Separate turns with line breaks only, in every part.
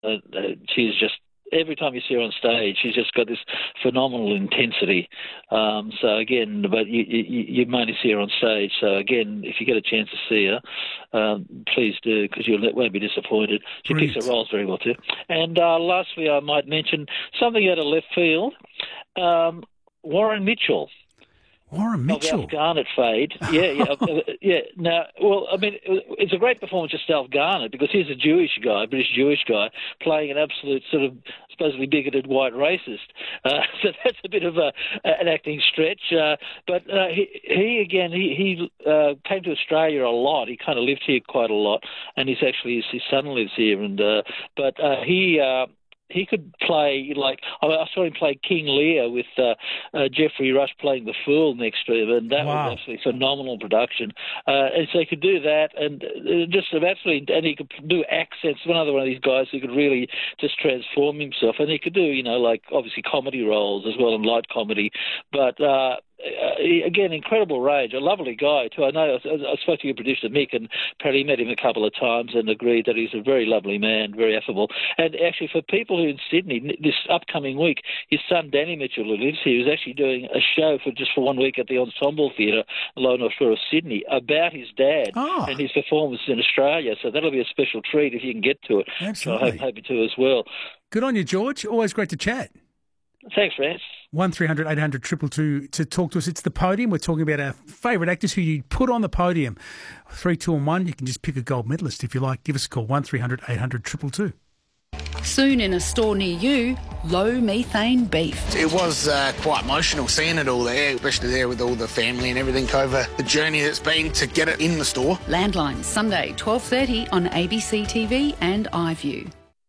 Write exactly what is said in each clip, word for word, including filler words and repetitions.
uh, she's just, every time you see her on stage, she's just got this phenomenal intensity. Um, so again, but you, you, you mainly see her on stage. So again, if you get a chance to see her, um, please do, because you won't be disappointed. She
Brilliant.
picks her roles very well too. And uh, lastly, I might mention something out of left field. Um, Warren Mitchell.
Warren Mitchell.
Of Alf Garnett fade. Yeah, yeah, uh, yeah. Now, well, I mean, it's a great performance of Alf Garnett because he's a Jewish guy, a British Jewish guy, playing an absolute sort of supposedly bigoted white racist. Uh, so that's a bit of a, an acting stretch. Uh, but uh, he, he, again, he, he uh, came to Australia a lot. He kind of lived here quite a lot, and he's actually, his, his son lives here. And uh, But uh, he... Uh, He could play, like, I saw him play King Lear with uh, uh, Geoffrey Rush playing the Fool next to him, and that
Wow.
was absolutely phenomenal production. Uh, and so he could do that, and uh, just absolutely, and he could do accents. Another one of these guys who could really just transform himself, and he could do, you know, like, obviously comedy roles as well, and light comedy, but... Uh, Uh, again, incredible range. A lovely guy too. I know. I, I spoke to your producer Mick, and Paddy met him a couple of times and agreed that he's a very lovely man, very affable. And actually, for people who in Sydney this upcoming week, his son Danny Mitchell, who lives here, is actually doing a show for just for one week at the Ensemble Theatre along the shore of Sydney about his dad
Oh.
and his performance in Australia. So that'll be a special treat if you can get to it.
Absolutely.
So I hope, hope you to as well.
Good on you, George. Always great to chat.
Thanks, Rance.
one three hundred eight hundred two two two to talk to us. It's the podium. We're talking about our favourite actors who you put on the podium. Three, two and one. You can just pick a gold medalist if you like. Give us a call, one three hundred eight hundred two two two.
Soon in a store near you, low methane beef.
It was uh, quite emotional seeing it all there, especially there with all the family and everything over the journey that's been to get it in the store.
Landline, Sunday, twelve thirty on A B C T V and iView.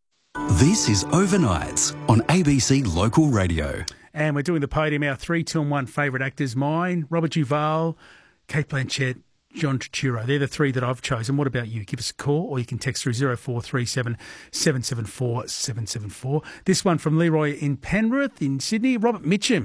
This is Overnights on A B C Local Radio.
And we're doing the podium, our three, two and one favourite actors. Mine, Robert Duvall, Kate Blanchett, John Turturro. They're the three that I've chosen. What about you? Give us a call or you can text through zero four three seven seven seven four seven seven four. This one from Leroy in Penrith in Sydney. Robert Mitchum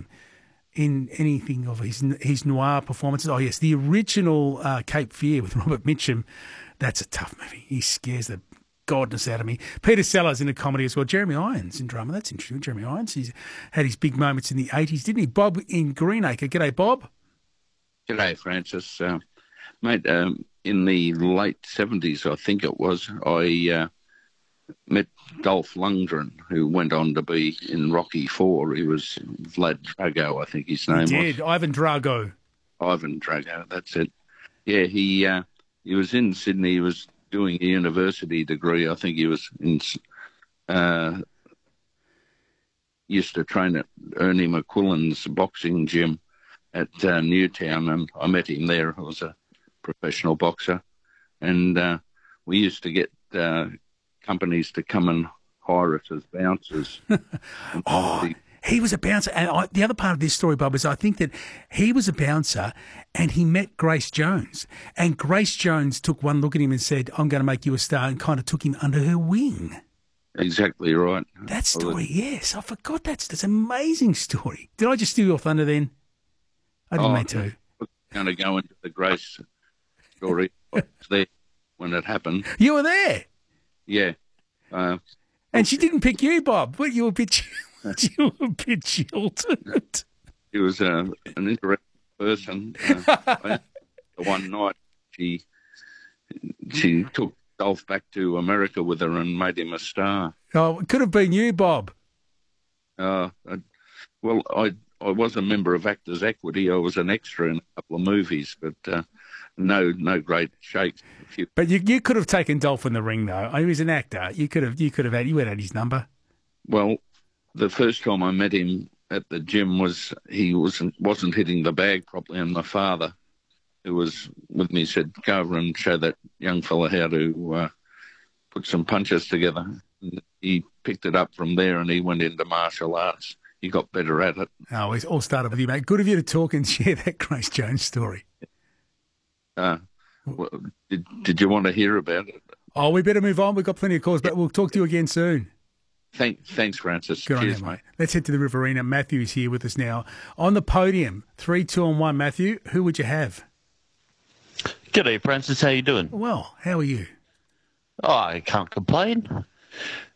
in anything of his his noir performances. Oh, yes, the original uh, Cape Fear with Robert Mitchum. That's a tough movie. He scares the godness out of me. Peter Sellers in a comedy as well. Jeremy Irons in drama. That's interesting. Jeremy Irons, he's had his big moments in the eighties, didn't he? Bob in Greenacre. G'day, Bob.
G'day, Francis. Uh, mate, um, in the late seventies, I think it was, I uh, met Dolph Lundgren, who went on to be in Rocky Four. He was Vlad Drago, I think his name
he
was.
did. Ivan Drago.
Ivan Drago, that's it. Yeah, he uh, he was in Sydney. He was doing a university degree. I think he was in, uh, used to train at Ernie McQuillan's boxing gym at uh, Newtown, and I met him there. I was a professional boxer, and uh, we used to get uh, companies to come and hire us as bouncers.
Oh, he was a bouncer. And I, the other part of this story, Bob, is I think that he was a bouncer and he met Grace Jones. And Grace Jones took one look at him and said, I'm going to make you a star, and kind of took him under her wing.
Exactly right.
That story, yes. I forgot that. That's an amazing story. Did I just steal your thunder then? I didn't
oh,
mean to.
I'm going to go into the Grace story. I was there when it happened.
You were there?
Yeah. Uh,
and she didn't pick you, Bob. Well, you were a bit... You were a bit jilted.
He was uh, an interesting person. Uh, one night, she she took Dolph back to America with her and made him a star.
Oh, it could have been you, Bob.
Uh, I, well, I I was a member of Actors Equity. I was an extra in a couple of movies, but uh, no no great shakes. Few...
But you you could have taken Dolph in the ring, though. He was an actor. You could have you could have had you had his number.
Well, the first time I met him at the gym was he wasn't wasn't hitting the bag properly, and my father, who was with me, said, "Go over and show that young fella how to uh, put some punches together." And he picked it up from there, and he went into martial arts. He got better at it.
Oh, it's all started with you, mate. Good of you to talk and share that Grace Jones story.
Uh, well, did did you want to hear about it?
Oh, we better move on. We've got plenty of calls, but we'll talk to you again soon.
Thank, thanks, Francis.
Good
Cheers,
on you, mate.
mate.
Let's head to the Riverina. Matthew is here with us now. On the podium, three, two and one. Matthew, who would you have?
G'day, Francis. How you doing?
Well, how are you?
Oh, I can't complain.